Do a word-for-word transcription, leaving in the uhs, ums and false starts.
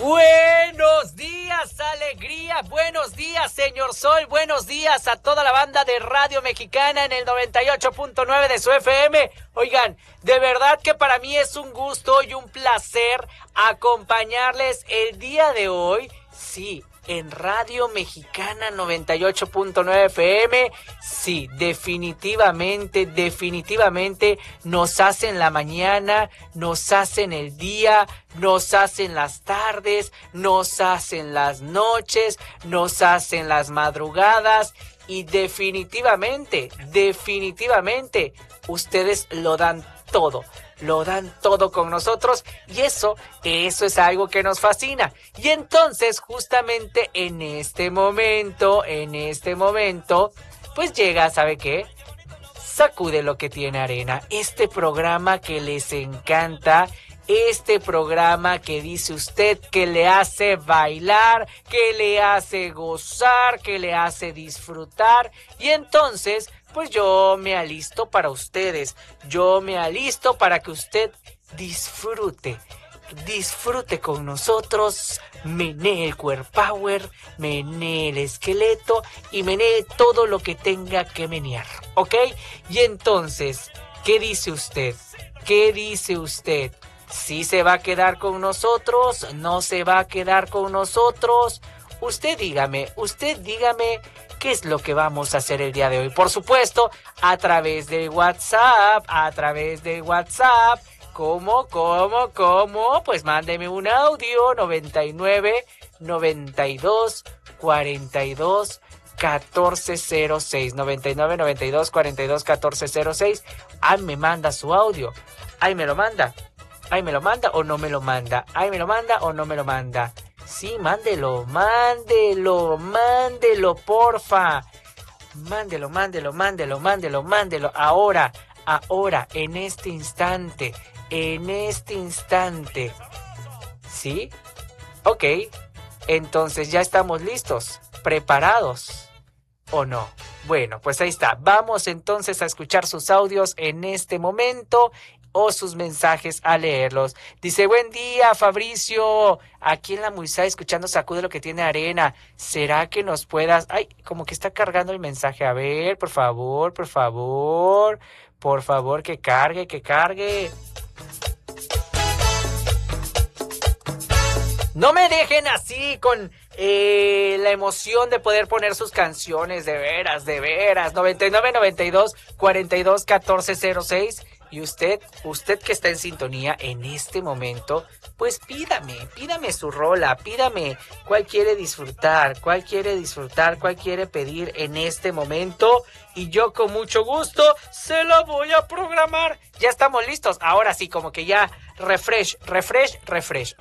Buenos días, alegría, buenos días, señor Sol, buenos días a toda la banda de Radio Mexicana en el noventa y ocho punto nueve de su F M. Oigan, de verdad que para mí es un gusto y un placer acompañarles el día de hoy, sí, en Radio Mexicana noventa y ocho punto nueve F M. Sí, definitivamente, definitivamente nos hacen la mañana, nos hacen el día, nos hacen las tardes, nos hacen las noches, nos hacen las madrugadas y definitivamente, definitivamente ustedes lo dan todo. Lo dan todo con nosotros y eso, eso es algo que nos fascina. Y entonces, justamente en este momento, en este momento, pues llega, ¿sabe qué? Sacude lo que tiene arena. Este programa que les encanta, este programa que dice usted que le hace bailar, que le hace gozar, que le hace disfrutar. Y entonces, pues yo me alisto para ustedes, yo me alisto para que usted disfrute, disfrute con nosotros, menee el core power, menee el esqueleto y menee todo lo que tenga que menear, ¿ok? Y entonces, ¿qué dice usted? ¿Qué dice usted? ¿Sí se va a quedar con nosotros? ¿No se va a quedar con nosotros? Usted dígame, usted dígame qué es lo que vamos a hacer el día de hoy. Por supuesto, a través de WhatsApp, a través de WhatsApp. ¿Cómo, cómo, cómo? Pues mándeme un audio noventa y nueve, noventa y dos, cuarenta y dos, catorce cero seis. noventa y nueve, noventa y dos, cuarenta y dos, catorce cero seis. Ahí me manda su audio. Ahí me lo manda. Ahí me lo manda o no me lo manda. Ahí me lo manda o no me lo manda. Sí, mándelo, mándelo, mándelo, porfa. Mándelo, mándelo, mándelo, mándelo, mándelo. Ahora, ahora, en este instante, en este instante. ¿Sí? Ok. Entonces ya estamos listos, preparados, ¿o no? Bueno, pues ahí está. Vamos entonces a escuchar sus audios en este momento o sus mensajes a leerlos. Dice, buen día, Fabricio. Aquí en la Muisá, escuchando Sacude lo que tiene arena. ¿Será que nos puedas...? Ay, como que está cargando el mensaje. A ver, por favor, por favor. Por favor, que cargue, que cargue. No me dejen así con eh, la emoción de poder poner sus canciones. De veras, de veras. noventa y nueve, noventa y dos, cuarenta y dos, catorce cero seis. Y usted, usted que está en sintonía en este momento, pues pídame, pídame su rola, pídame cuál quiere disfrutar, cuál quiere disfrutar, cuál quiere pedir en este momento. Y yo con mucho gusto se la voy a programar. Ya estamos listos. Ahora sí, como que ya refresh, refresh, refresh.